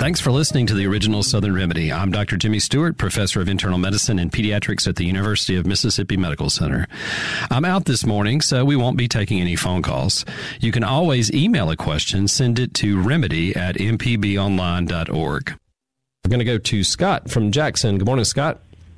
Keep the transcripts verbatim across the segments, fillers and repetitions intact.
Thanks for listening to the Original Southern Remedy. I'm Doctor Jimmy Stewart, professor of internal medicine and pediatrics at the University of Mississippi Medical Center. I'm out this morning, so we won't be taking any phone calls. You can always email a question. Send it to remedy at m p b online dot org. We're going to go to Scott from Jackson. Good morning, Scott.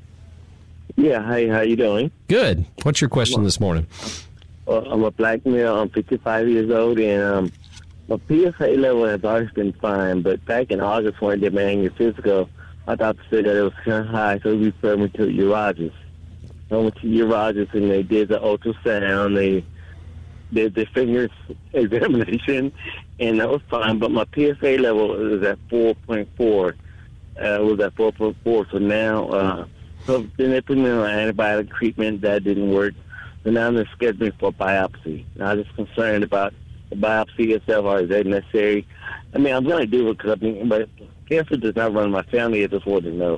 Yeah, hey, how you doing? Good. What's your question this morning? Well, I'm a black male. I'm fifty-five years old, and um, my P S A level has always been fine. But back in August when I did my annual physical, my doctor said that it was kind of high, so he referred me to urologist. I went to urologist, and they did the ultrasound. They did the fingers examination, and that was fine. But my P S A level is at four point four. Uh, it was at four point four. So now, uh, so then they put me on antibiotic treatment. That didn't work. So now they're scheduling for biopsy. Now I'm just concerned about the biopsy itself, or is that necessary? I mean, I'm going to do it because I mean, but cancer does not run in my family. I just wanted to know.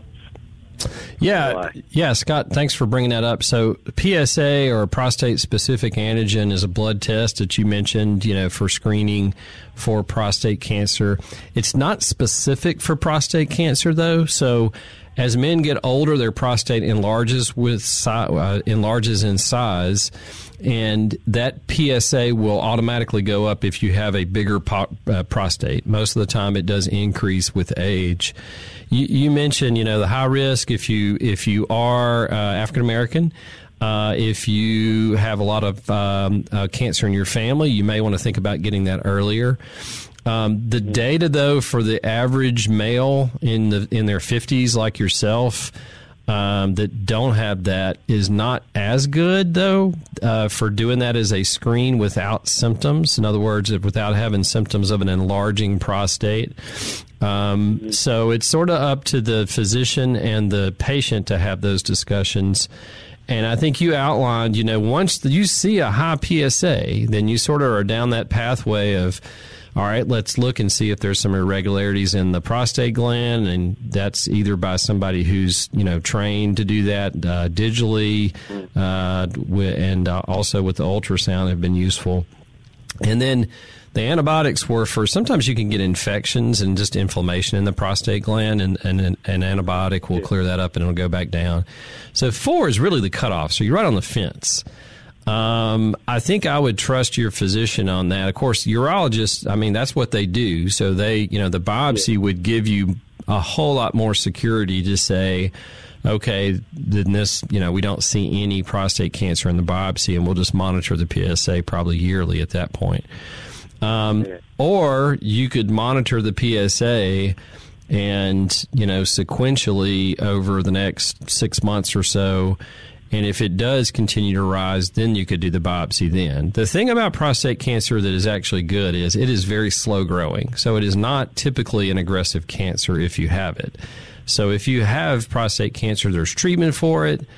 Yeah, yeah, Scott, thanks for bringing that up. So P S A, or prostate-specific antigen, is a blood test that you mentioned, you know, for screening for prostate cancer. It's not specific for prostate cancer, though. So as men get older, their prostate enlarges with si- uh, enlarges in size, and that P S A will automatically go up if you have a bigger po- uh, prostate. Most of the time, it does increase with age. You, you mentioned, you know, the high risk if you if you are uh, African American. Uh, if you have a lot of um, uh, cancer in your family, you may want to think about getting that earlier. Um, the data, though, for the average male in the in their fifties, like yourself, um, that don't have that is not as good, though, uh, for doing that as a screen without symptoms. In other words, without having symptoms of an enlarging prostate. Um, so it's sort of up to the physician and the patient to have those discussions. And I think you outlined, you know, once you see a high P S A, then you sort of are down that pathway of, all right, let's look and see if there's some irregularities in the prostate gland, and that's either by somebody who's, you know, trained to do that uh, digitally, uh, and uh, also with the ultrasound have been useful. And then the antibiotics were for, sometimes you can get infections and just inflammation in the prostate gland, and, and an, an antibiotic will clear that up and it'll go back down. So four is really the cutoff. So you're right on the fence. Um, I think I would trust your physician on that. Of course, urologists, I mean, that's what they do. So they, you know, the biopsy would give you a whole lot more security to say, okay, then this, you know, we don't see any prostate cancer in the biopsy, and we'll just monitor the P S A probably yearly at that point. Um, or you could monitor the P S A and, you know, sequentially over the next six months or so. And if it does continue to rise, then you could do the biopsy then. The thing about prostate cancer that is actually good is it is very slow growing. So it is not typically an aggressive cancer if you have it. So if you have prostate cancer, there's treatment for it.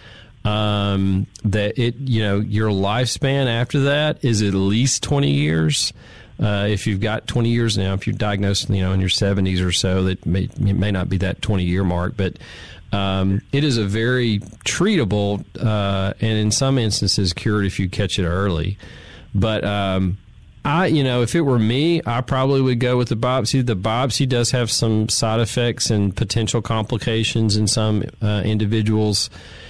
Um, that it, you know, your lifespan after that is at least twenty years. Uh, if you've got twenty years now, if you're diagnosed, you know, in your seventies or so, that may, it may not be that twenty year mark, but um, it is a very treatable, uh, and in some instances cured if you catch it early. But, um, I, you know, if it were me, I probably would go with the biopsy. The biopsy does have some side effects and potential complications in some uh, individuals.